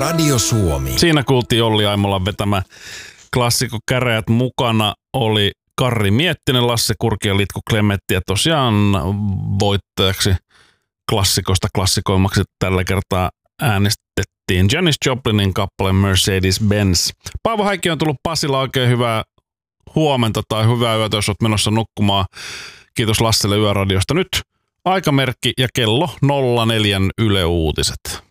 Radio Suomi. Siinä kuultiin Olli Aimolan vetämä klassikko Käräjät. Mukana oli Karri Miettinen, Lasse Kurki ja Litku Klemetti. Ja tosiaan voittajaksi klassikosta klassikoimaksi tällä kertaa äänestettiin Janis Joplinin kappale Mercedes-Benz. Paavo Häikki on tullut Pasilla, oikein hyvää huomenta tai hyvää yötä, jos olet menossa nukkumaan. Kiitos Lasselle Yöradiosta. Nyt aikamerkki ja kello 04 Yle Uutiset.